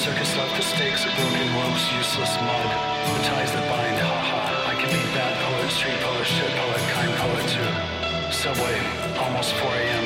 circus left the stakes of broken ropes, useless mud. The ties that bind, haha. I can be bad poet, street poet, shit poet, kind poet too. Subway, almost 4 a.m.